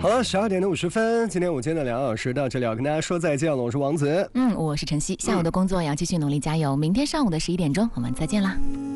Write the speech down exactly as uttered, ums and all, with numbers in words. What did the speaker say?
好了，十二点的五十分，今天午间的两小时到这里要跟大家说再见了。我是王子， 嗯，我是晨曦，下午的工作要继续努力加油，明天上午的十一点钟我们再见啦。